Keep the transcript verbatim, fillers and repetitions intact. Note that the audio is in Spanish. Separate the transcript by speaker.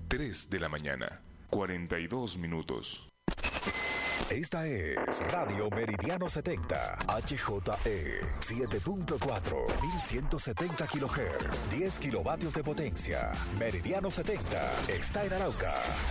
Speaker 1: tres de la mañana, cuarenta y dos minutos.
Speaker 2: Esta es Radio Meridiano setenta, H J E, siete punto cuatro, mil ciento setenta kilohertz, diez kilovatios de potencia. Meridiano setenta está en Arauca.